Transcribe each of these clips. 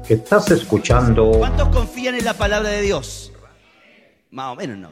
Estás escuchando. ¿Cuántos confían en la palabra de Dios? Más o menos no.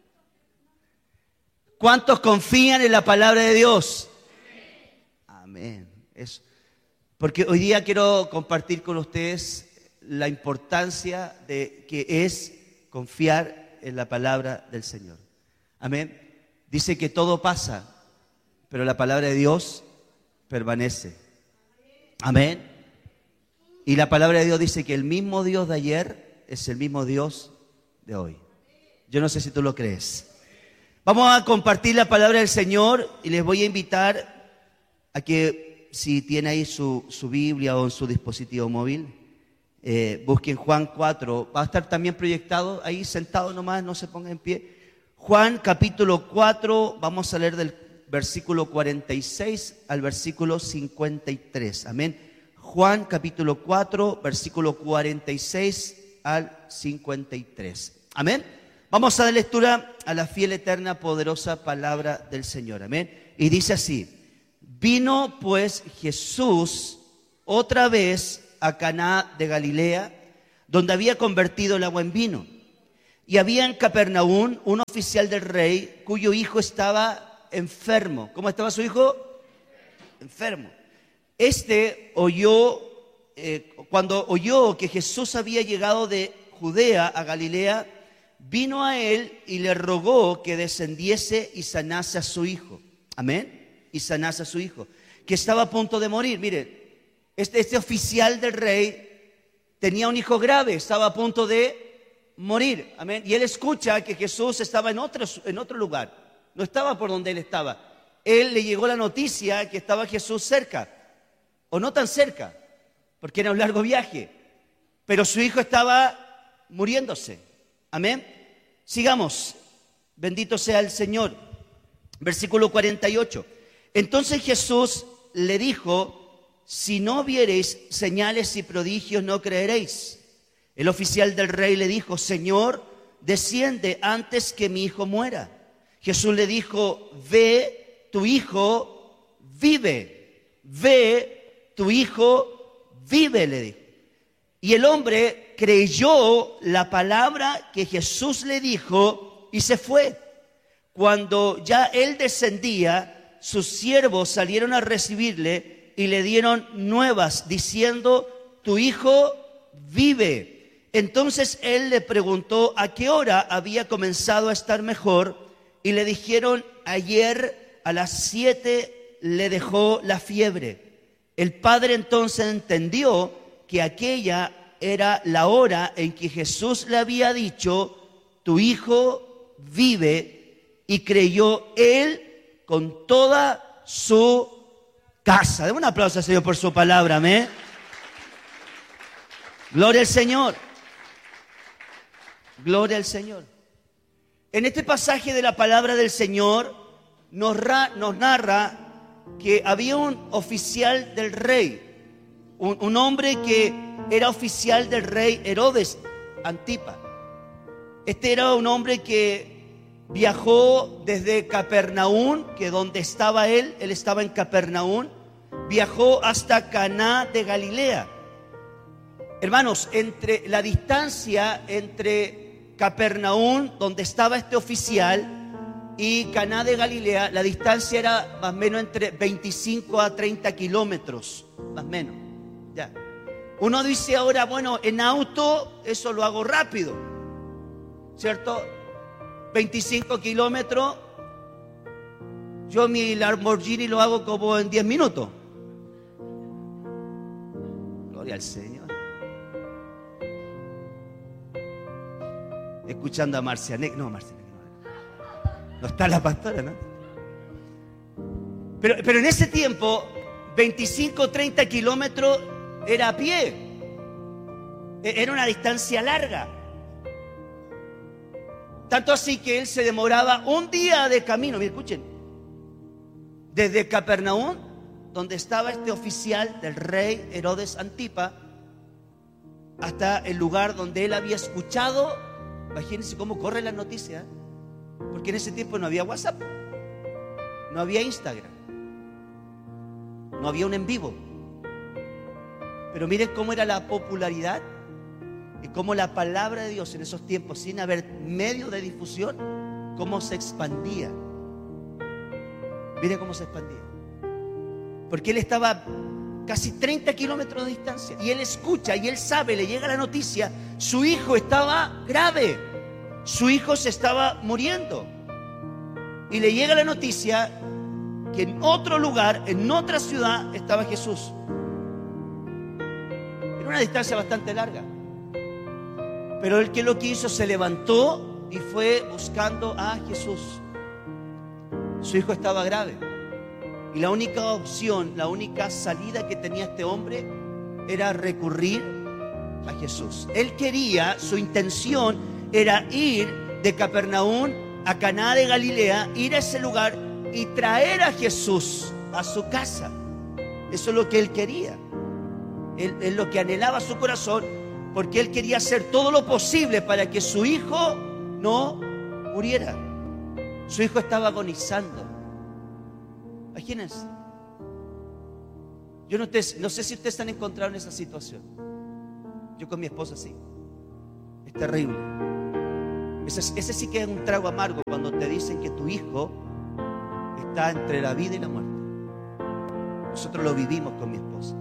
¿Cuántos confían en la palabra de Dios? Amén. Eso. Porque hoy día quiero compartir con ustedes la importancia de que es confiar en la palabra del Señor. Amén. Dice que todo pasa, pero la palabra de Dios permanece. Amén. Y la palabra de Dios dice que el mismo Dios de ayer es el mismo Dios de hoy. Yo no sé si tú lo crees. Vamos a compartir la palabra del Señor y les voy a invitar a que, si tiene ahí su Biblia o en su dispositivo móvil, busquen Juan 4. Va a estar también proyectado ahí, sentado nomás, no se ponga en pie. Juan capítulo 4, vamos a leer del versículo 46 al versículo 53. Amén. Juan capítulo 4, versículo 46 al 53. Amén. Vamos a dar lectura a la fiel, eterna, poderosa palabra del Señor. Amén. Y dice así: vino pues Jesús otra vez a Caná de Galilea, donde había convertido el agua en vino. Y había en Capernaum un oficial del rey cuyo hijo estaba enfermo. ¿Cómo estaba su hijo? Enfermo. Cuando oyó que Jesús había llegado de Judea a Galilea, vino a él y le rogó que descendiese y sanase a su hijo. Amén. Y sanase a su hijo, que estaba a punto de morir. Mire, este oficial del rey tenía un hijo grave, estaba a punto de morir. Amén. Y él escucha que Jesús estaba en otro lugar, no estaba por donde él estaba. Él le llegó la noticia que estaba Jesús cerca, o no tan cerca, porque era un largo viaje, pero su hijo estaba muriéndose. Amén. Sigamos. Bendito sea el Señor. Versículo 48. Entonces Jesús le dijo: si no viereis señales y prodigios, no creeréis. El oficial del rey le dijo: Señor, desciende antes que mi hijo muera. Jesús le dijo: ve, tu hijo vive. Ve, tu hijo vive, le dijo. Y el hombre creyó la palabra que Jesús le dijo y se fue. Cuando ya él descendía, sus siervos salieron a recibirle y le dieron nuevas, diciendo: tu hijo vive. Entonces él le preguntó a qué hora había comenzado a estar mejor, y le dijeron: ayer a las 7 le dejó la fiebre. El padre entonces entendió que aquella era la hora en que Jesús le había dicho: tu hijo vive, y creyó él con toda su casa. Deme un aplauso al Señor por su palabra, amén. Gloria al Señor. Gloria al Señor. En este pasaje de la palabra del Señor nos narra que había un oficial del rey, un hombre que era oficial del rey Herodes Antipa. Este era un hombre que viajó desde Capernaum, que donde estaba él estaba en Capernaum, viajó hasta Caná de Galilea. Hermanos, entre la distancia entre Capernaum, donde estaba este oficial, y Caná de Galilea, la distancia era más o menos entre 25 a 30 kilómetros, más o menos. Ya. Uno dice ahora, bueno, en auto eso lo hago rápido, ¿cierto? 25 kilómetros, yo mi Lamborghini lo hago como en 10 minutos. Gloria al Señor. Escuchando a Marcianek, no está la pastora, ¿no? Pero en ese tiempo, 25, 30 kilómetros era a pie. Era una distancia larga. Tanto así que él se demoraba un día de camino. Miren, escuchen. Desde Capernaum, donde estaba este oficial del rey Herodes Antipa, hasta el lugar donde él había escuchado. Imagínense cómo corre la noticia, ¿eh? Porque en ese tiempo no había WhatsApp, no había Instagram, no había un en vivo. Pero miren cómo era la popularidad y cómo la palabra de Dios en esos tiempos, sin haber medio de difusión, cómo se expandía. Miren cómo se expandía. Porque él estaba casi 30 kilómetros de distancia y él escucha y él sabe, le llega la noticia, su hijo estaba grave, su hijo se estaba muriendo. Y le llega la noticia que en otro lugar, en otra ciudad, estaba Jesús. Era una distancia bastante larga. Pero el que lo quiso se levantó y fue buscando a Jesús. Su hijo estaba grave. Y la única opción, la única salida que tenía este hombre era recurrir a Jesús. Él quería, su intención era ir de Capernaum a Caná de Galilea, ir a ese lugar y traer a Jesús a su casa. Eso es lo que él quería. Él lo que anhelaba su corazón, porque él quería hacer todo lo posible para que su hijo no muriera. Su hijo estaba agonizando. Imagínense. Yo no sé si ustedes se han encontrado en esa situación. Yo con mi esposa sí. Es terrible. Ese sí que es un trago amargo cuando te dicen que tu hijo está entre la vida y la muerte. Nosotros lo vivimos con mi esposa.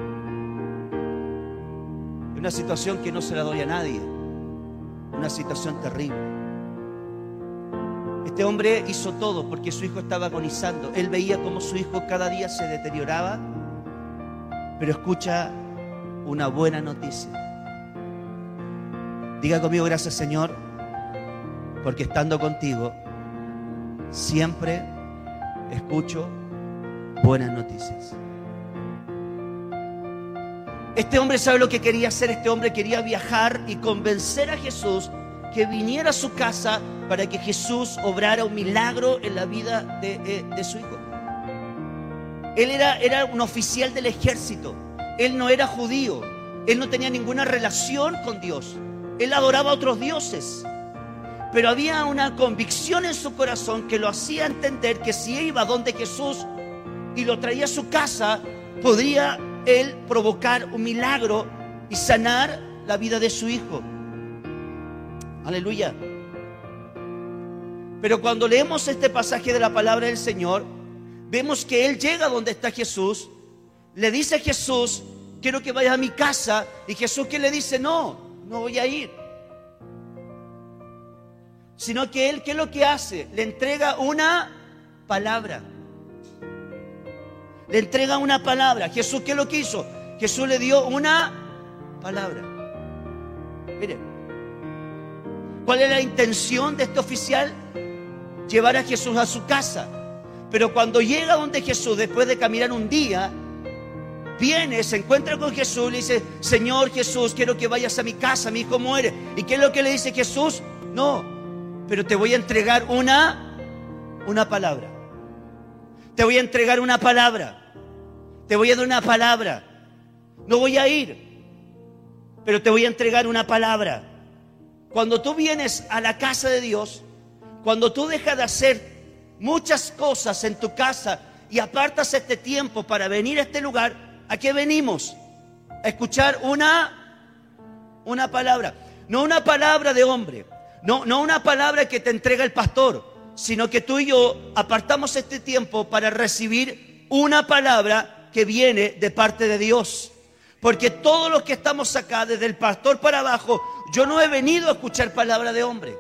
Es una situación que no se la doy a nadie. Una situación terrible. Este hombre hizo todo porque su hijo estaba agonizando. Él veía cómo su hijo cada día se deterioraba, pero escucha una buena noticia. Diga conmigo: gracias, Señor, porque estando contigo siempre escucho buenas noticias. Este hombre sabe lo que quería hacer. Este hombre quería viajar y convencer a Jesús que viniera a su casa para que Jesús obrara un milagro en la vida de su hijo. Él era un oficial del ejército. Él no era judío. Él no tenía ninguna relación con Dios. Él adoraba a otros dioses. Pero había una convicción en su corazón que lo hacía entender que si iba donde Jesús y lo traía a su casa, podría él provocar un milagro y sanar la vida de su hijo. Aleluya. Pero cuando leemos este pasaje de la palabra del Señor, vemos que él llega donde está Jesús, le dice a Jesús: quiero que vayas a mi casa. Y Jesús, ¿qué le dice? No voy a ir. Sino que él, ¿qué es lo que hace? Le entrega una palabra. Le entrega una palabra. Jesús, ¿qué es lo que hizo? Jesús le dio una palabra. Miren, ¿cuál es la intención de este oficial? Llevar a Jesús a su casa. Pero cuando llega donde Jesús, después de caminar un día, viene, se encuentra con Jesús, le dice: Señor Jesús, quiero que vayas a mi casa, mi hijo muere. ¿Y qué es lo que le dice Jesús? No, pero te voy a entregar una palabra. Te voy a entregar una palabra. Te voy a dar una palabra. No voy a ir, pero te voy a entregar una palabra. Cuando tú vienes a la casa de Dios, cuando tú dejas de hacer muchas cosas en tu casa y apartas este tiempo para venir a este lugar, ¿a qué venimos? A escuchar una palabra. No una palabra de hombre, no una palabra que te entrega el pastor, sino que tú y yo apartamos este tiempo para recibir una palabra que viene de parte de Dios. Porque todos los que estamos acá, desde el pastor para abajo, yo no he venido a escuchar palabra de hombre.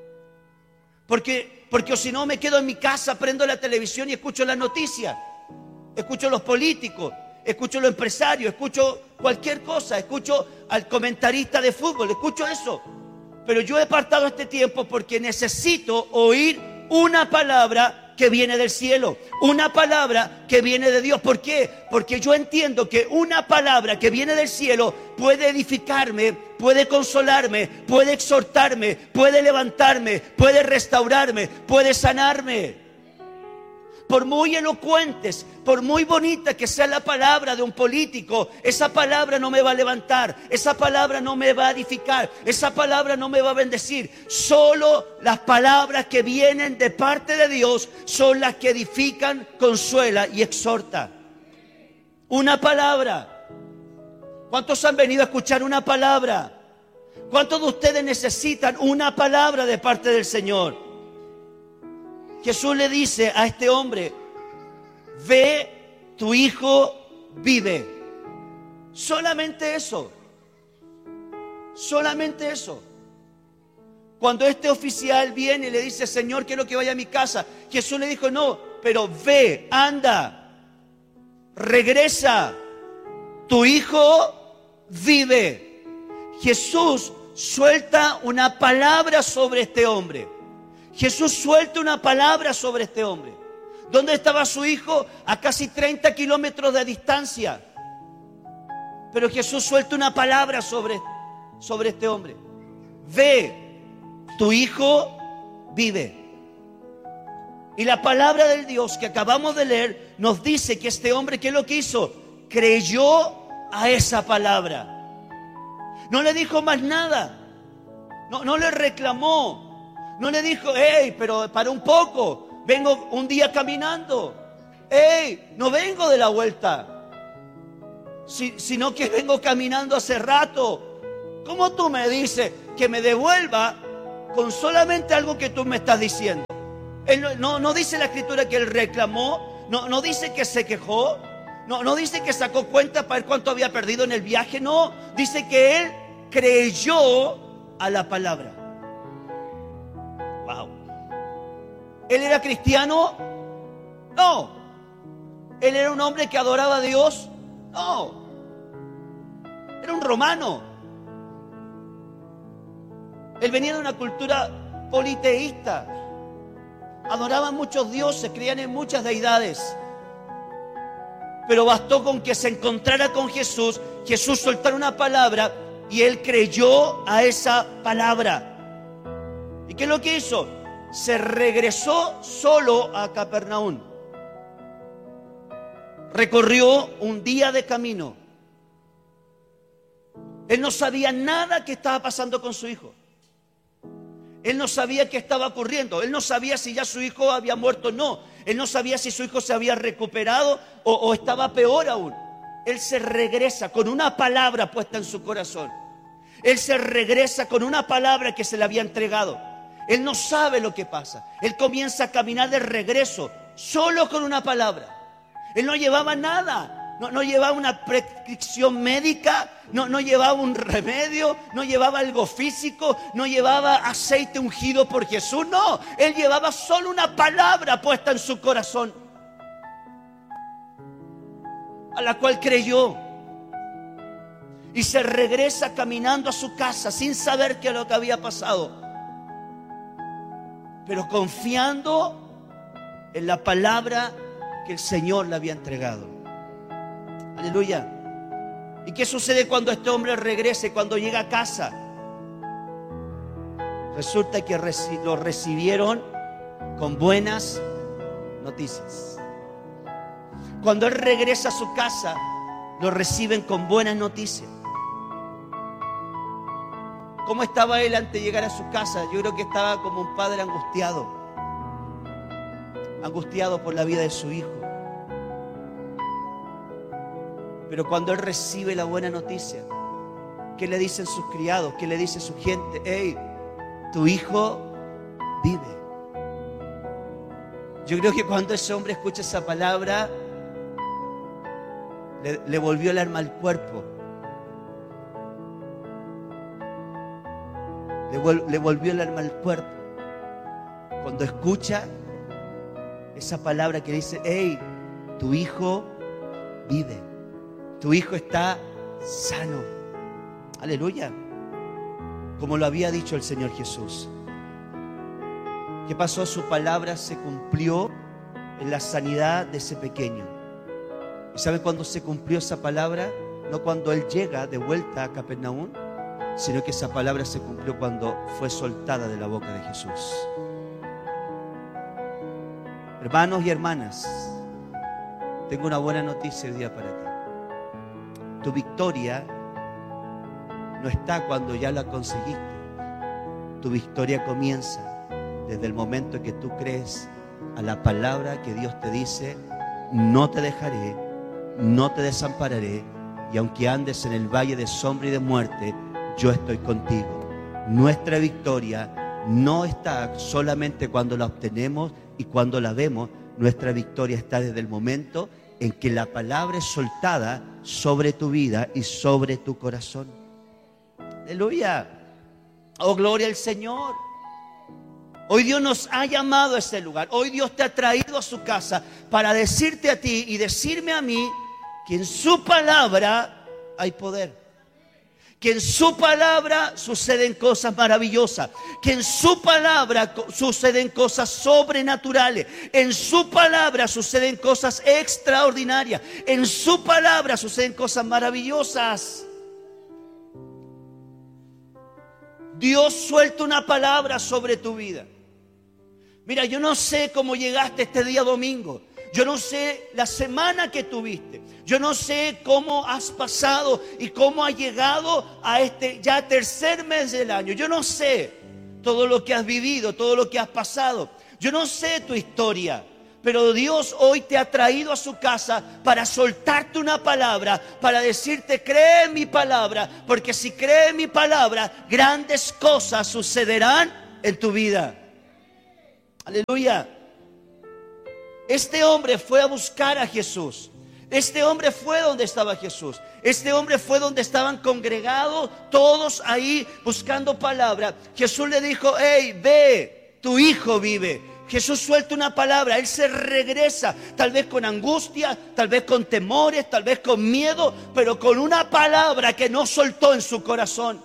Porque si no me quedo en mi casa, prendo la televisión y escucho las noticias, escucho los políticos, escucho los empresarios, escucho cualquier cosa, escucho al comentarista de fútbol, escucho eso. Pero yo he apartado este tiempo porque necesito oír una palabra que viene del cielo, una palabra que viene de Dios. ¿Por qué? Porque yo entiendo que una palabra que viene del cielo puede edificarme, puede consolarme, puede exhortarme, puede levantarme, puede restaurarme, puede sanarme. Por muy elocuentes, por muy bonita que sea la palabra de un político, esa palabra no me va a levantar, esa palabra no me va a edificar, esa palabra no me va a bendecir. Solo las palabras que vienen de parte de Dios son las que edifican, consuela y exhorta. Una palabra. ¿Cuántos han venido a escuchar una palabra? ¿Cuántos de ustedes necesitan una palabra de parte del Señor? Jesús le dice a este hombre: ve, tu hijo vive. Solamente eso. Solamente eso. Cuando este oficial viene y le dice: Señor, quiero que vaya a mi casa, Jesús le dijo: no, pero ve, anda, regresa, tu hijo vive. Jesús suelta una palabra sobre este hombre. Jesús suelta una palabra sobre este hombre. ¿Dónde estaba su hijo? A casi 30 kilómetros de distancia. Pero Jesús suelta una palabra sobre este hombre. Ve, tu hijo vive. Y la palabra del Dios que acabamos de leer nos dice que este hombre, ¿qué es lo que hizo? Creyó a esa palabra. No le dijo más nada. No le reclamó. No le dijo: hey, pero para un poco, vengo un día caminando. Hey, no vengo de la vuelta, sino que vengo caminando hace rato. ¿Cómo tú me dices que me devuelva con solamente algo que tú me estás diciendo? Él no dice la Escritura que él reclamó, no dice que se quejó, no dice que sacó cuenta para ver cuánto había perdido en el viaje, no, dice que él creyó a la palabra. Wow. ¿Él era cristiano? No. ¿Él era un hombre que adoraba a Dios? No. Era un romano. Él venía de una cultura politeísta. Adoraban muchos dioses, creían en muchas deidades. Pero bastó con que se encontrara con Jesús, Jesús soltara una palabra y él creyó a esa palabra. ¿Y qué es lo que hizo? Se regresó solo a Capernaum. Recorrió un día de camino. Él no sabía nada que estaba pasando con su hijo. Él no sabía qué estaba ocurriendo. Él no sabía si ya su hijo había muerto o no. Él no sabía si su hijo se había recuperado o estaba peor aún. Él se regresa con una palabra puesta en su corazón. Él se regresa con una palabra que se le había entregado. Él no sabe lo que pasa. Él comienza a caminar de regreso solo con una palabra. Él no llevaba nada. No llevaba una prescripción médica, no llevaba un remedio, no llevaba algo físico, no llevaba aceite ungido por Jesús, no. Él llevaba solo una palabra puesta en su corazón, a la cual creyó. Y se regresa caminando a su casa sin saber qué es lo que había pasado, pero confiando en la palabra que el Señor le había entregado. Aleluya. ¿Y qué sucede cuando este hombre regrese, cuando llega a casa? Resulta que lo recibieron con buenas noticias. Cuando él regresa a su casa, lo reciben con buenas noticias. ¿Cómo estaba él antes de llegar a su casa? Yo creo que estaba como un padre angustiado. Angustiado por la vida de su hijo. Pero cuando él recibe la buena noticia, ¿qué le dicen sus criados? ¿Qué le dice su gente? Hey, tu hijo vive. Yo creo que cuando ese hombre escucha esa palabra, le volvió el alma al cuerpo. Le volvió el alma al cuerpo. Cuando escucha esa palabra que dice: hey, tu hijo vive. Tu hijo está sano. Aleluya. Como lo había dicho el Señor Jesús. ¿Qué pasó? Su palabra se cumplió en la sanidad de ese pequeño. ¿Y sabe cuándo se cumplió esa palabra? No cuando él llega de vuelta a Capernaum, sino que esa palabra se cumplió cuando fue soltada de la boca de Jesús. Hermanos y hermanas, tengo una buena noticia hoy día para ti. Tu victoria no está cuando ya la conseguiste. Tu victoria comienza desde el momento en que tú crees a la palabra que Dios te dice: no te dejaré, no te desampararé, y aunque andes en el valle de sombra y de muerte, yo estoy contigo. Nuestra victoria no está solamente cuando la obtenemos y cuando la vemos. Nuestra victoria está desde el momento en que la palabra es soltada sobre tu vida y sobre tu corazón. Aleluya. Oh, gloria al Señor. Hoy Dios nos ha llamado a este lugar. Hoy Dios te ha traído a su casa para decirte a ti y decirme a mí que en su palabra hay poder. Que en su palabra suceden cosas maravillosas. Que en su palabra suceden cosas sobrenaturales. En su palabra suceden cosas extraordinarias. En su palabra suceden cosas maravillosas. Dios suelta una palabra sobre tu vida. Mira, yo no sé cómo llegaste este día domingo. Yo no sé la semana que tuviste. Yo no sé cómo has pasado y cómo has llegado a este ya tercer mes del año. Yo no sé todo lo que has vivido, todo lo que has pasado. Yo no sé tu historia. Pero Dios hoy te ha traído a su casa para soltarte una palabra, para decirte, cree en mi palabra, porque si cree en mi palabra, grandes cosas sucederán en tu vida. Aleluya. Este hombre fue a buscar a Jesús. Este hombre fue donde estaba Jesús. Este hombre fue donde estaban congregados todos ahí buscando palabra. Jesús le dijo, hey, ve, tu hijo vive. Jesús suelta una palabra, Él se regresa, tal vez con angustia, tal vez con temores, tal vez con miedo, pero con una palabra que no soltó en su corazón.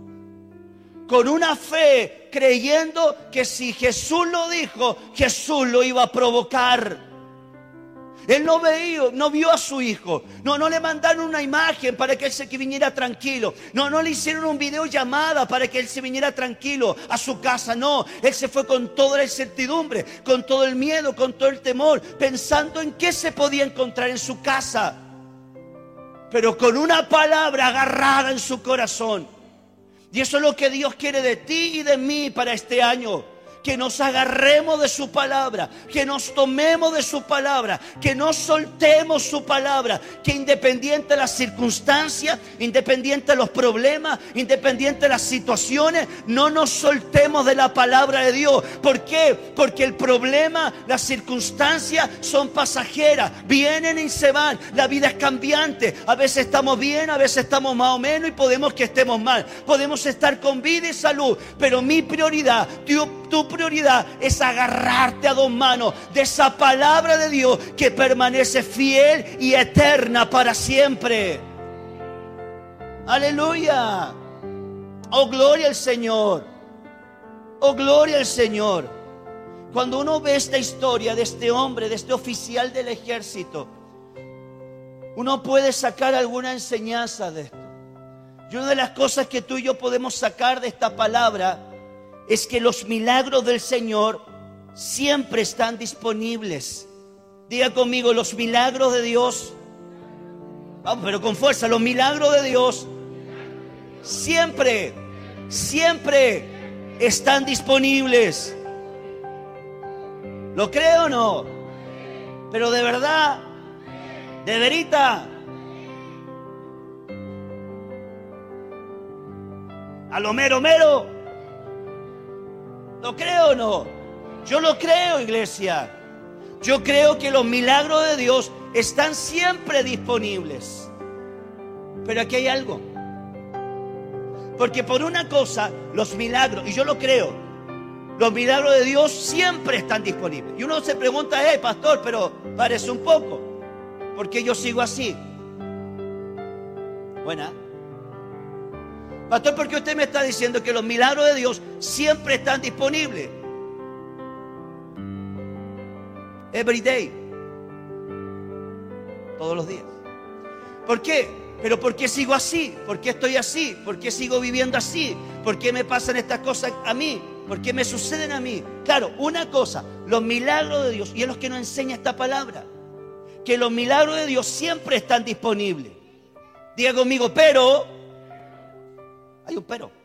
Con una fe, creyendo que si Jesús lo dijo, Jesús lo iba a provocar. Él no vio a su hijo. No le mandaron una imagen para que él se viniera tranquilo. No le hicieron un video llamada para que él se viniera tranquilo a su casa. No, él se fue con toda la incertidumbre, con todo el miedo, con todo el temor, pensando en qué se podía encontrar en su casa, pero con una palabra agarrada en su corazón. Y eso es lo que Dios quiere de ti y de mí para este año. Que nos agarremos de su palabra, que nos tomemos de su palabra, que no soltemos su palabra, que independiente de las circunstancias, independiente de los problemas, independiente de las situaciones, no nos soltemos de la palabra de Dios. ¿Por qué? Porque el problema, las circunstancias son pasajeras, vienen y se van, la vida es cambiante, a veces estamos bien, a veces estamos más o menos y podemos que estemos mal, podemos estar con vida y salud, pero mi prioridad, tu prioridad es agarrarte a dos manos de esa palabra de Dios que permanece fiel y eterna para siempre. Aleluya. Oh, gloria al Señor. Oh, gloria al Señor. Cuando uno ve esta historia de este hombre, de este oficial del ejército, uno puede sacar alguna enseñanza de esto. Y una de las cosas que tú y yo podemos sacar de esta palabra es que los milagros del Señor siempre están disponibles. Diga conmigo, los milagros de Dios. Vamos, pero con fuerza, los milagros de Dios siempre están disponibles. ¿Lo creo o no? Pero de verdad, de verita. A lo mero. ¿Lo creo o no? Yo lo creo, iglesia. Yo creo que los milagros de Dios están siempre disponibles. Pero aquí hay algo. Porque por una cosa, los milagros, y yo lo creo, los milagros de Dios siempre están disponibles. Y uno se pregunta, pastor, pero parece un poco, ¿por qué yo sigo así? Buena. Pastor, ¿por qué usted me está diciendo que los milagros de Dios siempre están disponibles? Every day. Todos los días. ¿Por qué? ¿Pero por qué sigo así? ¿Por qué estoy así? ¿Por qué sigo viviendo así? ¿Por qué me pasan estas cosas a mí? ¿Por qué me suceden a mí? Claro, una cosa, los milagros de Dios, y es lo que nos enseña esta palabra, que los milagros de Dios siempre están disponibles. Diga conmigo, pero... Hay un pero.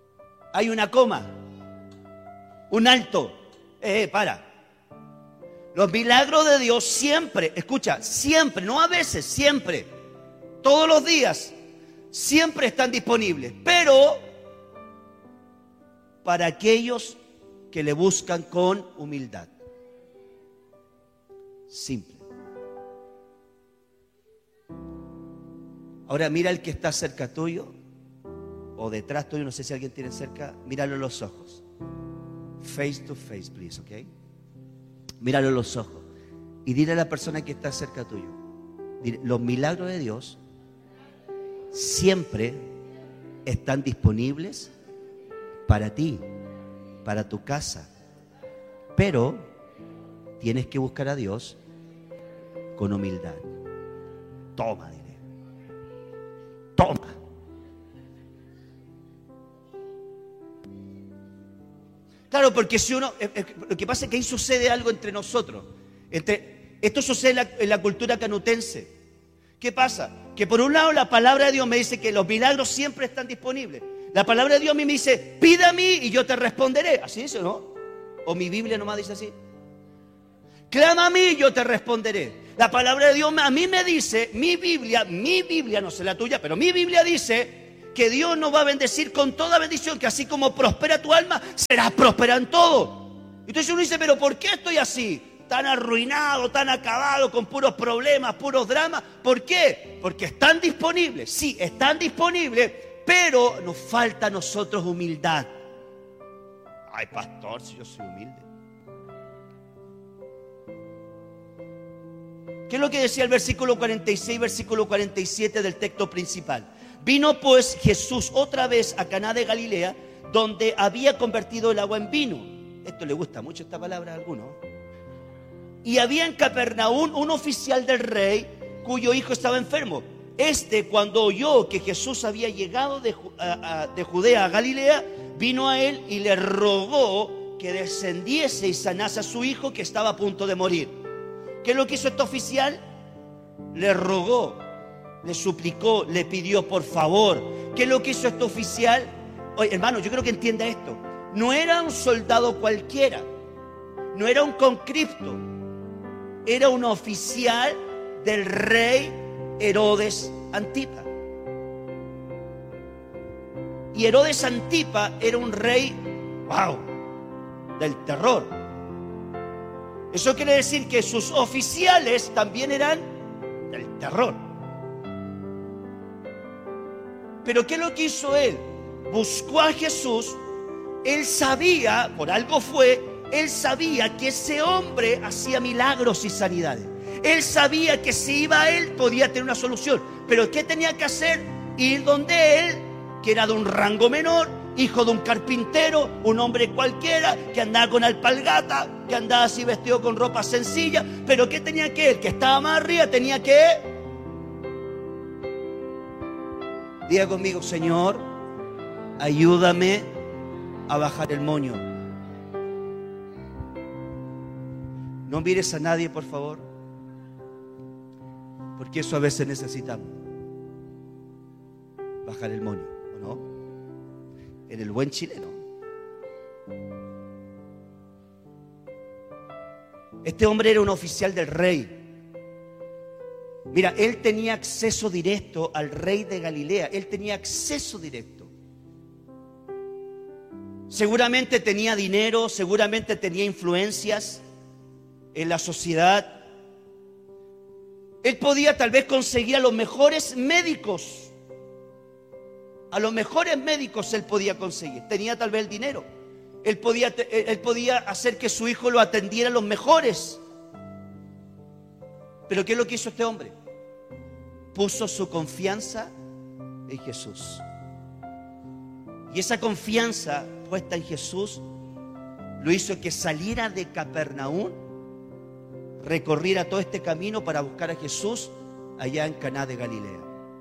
Hay una coma. Un alto. Para. Los milagros de Dios siempre, escucha, siempre, no a veces, siempre, todos los días, siempre están disponibles. Pero para aquellos que le buscan con humildad. Simple. Ahora mira el que está cerca tuyo o detrás tuyo, no sé si alguien tiene cerca, míralo en los ojos. Face to face, please, ¿ok? Míralo en los ojos y dile a la persona que está cerca tuyo, dile, los milagros de Dios siempre están disponibles para ti, para tu casa, pero tienes que buscar a Dios con humildad. Toma, dile. Toma. Claro, porque si uno, lo que pasa es que ahí sucede algo entre nosotros. Esto sucede en la cultura canutense. ¿Qué pasa? Que por un lado la palabra de Dios me dice que los milagros siempre están disponibles. La palabra de Dios a mí me dice, pide a mí y yo te responderé. ¿Así dice o no? ¿O mi Biblia nomás dice así? Clama a mí y yo te responderé. La palabra de Dios a mí me dice, mi Biblia, no sé la tuya, pero mi Biblia dice que Dios nos va a bendecir con toda bendición, que así como prospera tu alma, serás próspera en todo. Entonces uno dice, pero ¿por qué estoy así? Tan arruinado, tan acabado, con puros problemas, puros dramas. ¿Por qué? Porque están disponibles, sí, están disponibles, pero nos falta a nosotros humildad. Ay, pastor, si yo soy humilde. ¿Qué es lo que decía el versículo 46, versículo 47 del texto principal? Vino pues Jesús otra vez a Caná de Galilea, donde había convertido el agua en vino. Esto le gusta mucho esta palabra a algunos. Y había en Capernaum un oficial del rey cuyo hijo estaba enfermo. Cuando oyó que Jesús había llegado de Judea a Galilea, vino a él y le rogó que descendiese y sanase a su hijo que estaba a punto de morir. ¿Qué es lo que hizo este oficial? Le rogó, le suplicó, le pidió por favor. ¿Qué es lo que hizo este oficial? Oye, hermano, yo creo que entienda esto. No era un soldado cualquiera, no era un conscripto, era un oficial del rey Herodes Antipa. Y Herodes Antipa era un rey, wow, del terror. Eso quiere decir que sus oficiales también eran del terror. Pero ¿qué es lo que hizo él? Buscó a Jesús. Él sabía, por algo fue, él sabía que ese hombre hacía milagros y sanidades. Él sabía que si iba a él podía tener una solución. Pero ¿qué tenía que hacer? Ir donde él, que era de un rango menor, hijo de un carpintero, un hombre cualquiera, que andaba con alpargata, que andaba así vestido con ropa sencilla. Pero ¿qué tenía que él? Que estaba más arriba, tenía que... Diga conmigo, Señor, ayúdame a bajar el moño. No mires a nadie, por favor, porque eso a veces necesitamos. Bajar el moño, ¿o no? En el buen chileno. Este hombre era un oficial del rey. Mira, él tenía acceso directo al rey de Galilea. Él tenía acceso directo. Seguramente tenía dinero, seguramente tenía influencias en la sociedad. Él podía tal vez conseguir a los mejores médicos. A los mejores médicos él podía conseguir. Tenía tal vez el dinero. Él podía hacer que su hijo lo atendiera a los mejores. Pero ¿qué es lo que hizo este hombre? Puso su confianza en Jesús. Y esa confianza puesta en Jesús lo hizo que saliera de Capernaum, recorriera todo este camino para buscar a Jesús allá en Caná de Galilea.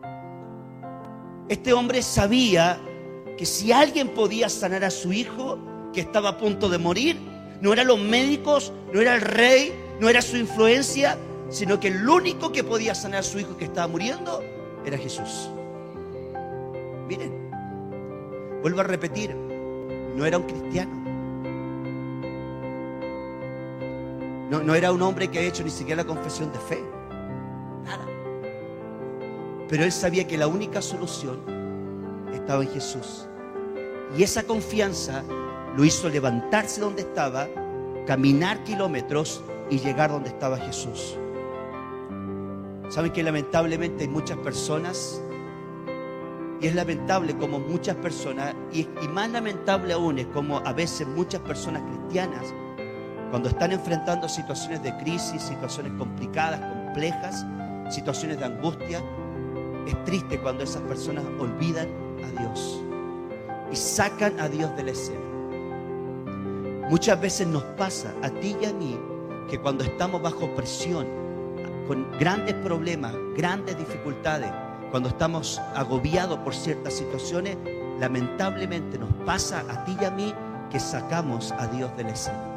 Este hombre sabía que si alguien podía sanar a su hijo que estaba a punto de morir, no eran los médicos, no era el rey, no era su influencia, sino que el único que podía sanar a su hijo que estaba muriendo era Jesús. Miren, vuelvo a repetir, no era un cristiano, No era un hombre que había hecho ni siquiera la confesión de fe. Nada. Pero él sabía que la única solución estaba en Jesús. Y esa confianza lo hizo levantarse donde estaba, caminar kilómetros y llegar donde estaba Jesús. ¿Saben que lamentablemente hay muchas personas? Y es lamentable como muchas personas, y más lamentable aún es como a veces muchas personas cristianas, cuando están enfrentando situaciones de crisis, situaciones complicadas, complejas, situaciones de angustia, es triste cuando esas personas olvidan a Dios y sacan a Dios de la escena. Muchas veces nos pasa a ti y a mí que cuando estamos bajo presión, con grandes problemas, grandes dificultades, cuando estamos agobiados por ciertas situaciones, lamentablemente nos pasa a ti y a mí que sacamos a Dios de la escena.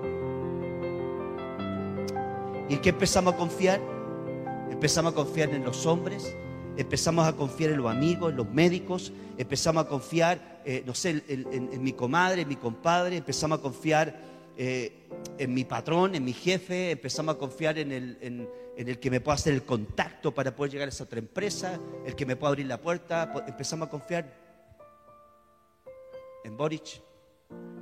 ¿Y en qué empezamos a confiar? Empezamos a confiar en los hombres, empezamos a confiar en los amigos, en los médicos, empezamos a confiar, en mi comadre, en mi compadre, empezamos a confiar en mi patrón, en mi jefe, empezamos a confiar en el que me pueda hacer el contacto para poder llegar a esa otra empresa, el que me pueda abrir la puerta. Empezamos a confiar en Boric,